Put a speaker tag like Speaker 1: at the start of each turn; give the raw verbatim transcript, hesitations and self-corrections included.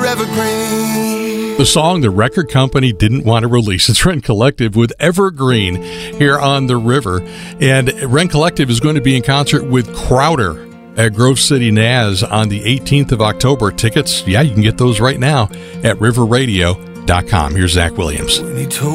Speaker 1: evergreen.
Speaker 2: The song the record company didn't want to release. It's Rent Collective with Evergreen here on the river. And Rent Collective is going to be in concert with Crowder at Grove City N A S on the eighteenth of October. Tickets, yeah, you can get those right now at river radio dot com. Here's Zach Williams.
Speaker 1: When he told